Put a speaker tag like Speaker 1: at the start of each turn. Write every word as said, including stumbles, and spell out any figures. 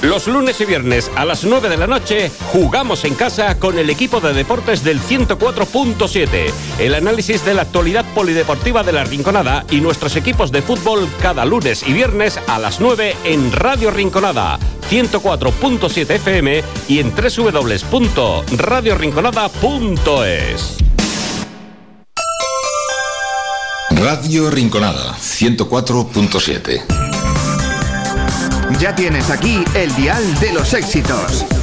Speaker 1: Los lunes y viernes a las nueve de la noche jugamos en casa con el equipo de deportes del ciento cuatro punto siete. El análisis de la actualidad polideportiva de La Rinconada y nuestros equipos de fútbol cada lunes y viernes a las nueve en Radio Rinconada, ciento cuatro punto siete F M y en doble u doble u doble u punto radio rinconada punto es.
Speaker 2: Radio Rinconada, ciento cuatro punto siete.
Speaker 3: Ya tienes aquí el dial de los éxitos.